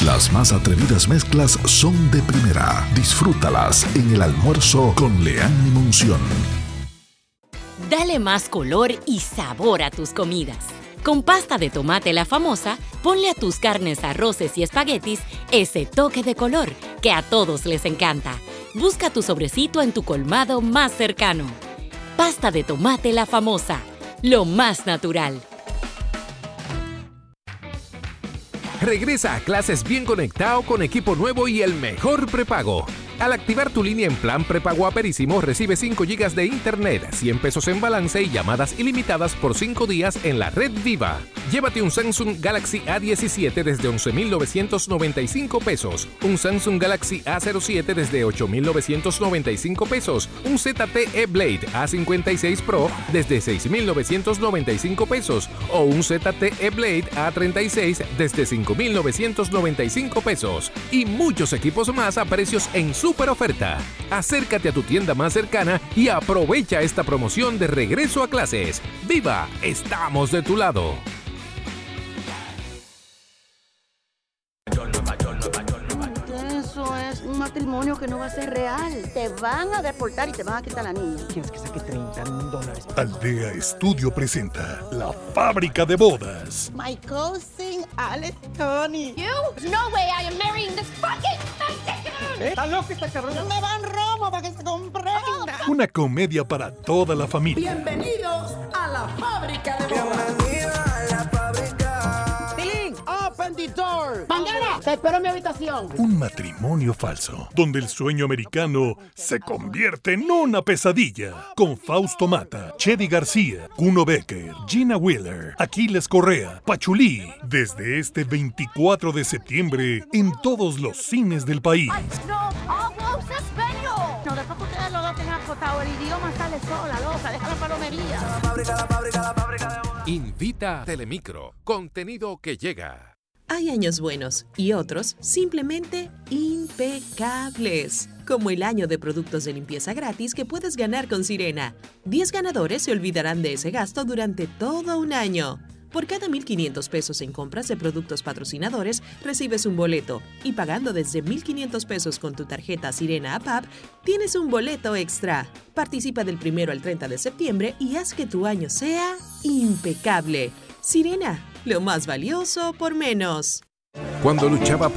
Las más atrevidas mezclas son de primera. Disfrútalas en el almuerzo con Leanne y Monción. Dale más color y sabor a tus comidas. Con pasta de tomate La Famosa, ponle a tus carnes, arroces y espaguetis ese toque de color que a todos les encanta. Busca tu sobrecito en tu colmado más cercano. Pasta de tomate La Famosa, lo más natural. Regresa a clases bien conectado con equipo nuevo y el mejor prepago. Al activar tu línea en plan prepago Aperísimo, recibe 5 GB de internet, 100 pesos en balance y llamadas ilimitadas por 5 días en la red Viva. Llévate un Samsung Galaxy A17 desde 11,995 pesos, un Samsung Galaxy A07 desde 8,995 pesos, un ZTE Blade A56 Pro desde 6,995 pesos o un ZTE Blade A36 desde 5,995 pesos y muchos equipos más a precios en super oferta. Acércate a tu tienda más cercana y aprovecha esta promoción de regreso a clases. ¡Viva! ¡Estamos de tu lado! Eso es un matrimonio que no va a ser real. Te van a deportar y te van a quitar a la niña. ¿Quieres que saque $30,000? Aldea Estudio presenta La Fábrica de Bodas. My cousin Alex Tony. You? No way I am marrying this fucking Mexican! ¿Está loco esta carrera? No me van romo para que se comprenda. Una comedia para toda la familia. Bienvenidos a la Fábrica de Bodas. Tilín, open the door. Bandera, te espero en mi habitación. Un matrimonio falso, donde el sueño americano se convierte en una pesadilla. Con Fausto Mata, Chedi García, Kuno Becker, Gina Wheeler, Aquiles Correa, Pachulí. Desde este 24 de septiembre en todos los cines del país. No, hablo español. No, después que ustedes los dos tengan acotado, el idioma sale sola, loca, deja la palomería. La fábrica de bodas. Invita a Telemicro, contenido que llega. Hay años buenos y otros simplemente impecables. Como el año de productos de limpieza gratis que puedes ganar con Sirena. 10 ganadores se olvidarán de ese gasto durante todo un año. Por cada 1,500 pesos en compras de productos patrocinadores, recibes un boleto. Y pagando desde 1,500 pesos con tu tarjeta Sirena APAP, tienes un boleto extra. Participa del 1 al 30 de septiembre y haz que tu año sea impecable. Sirena, lo más valioso por menos. Cuando luchaba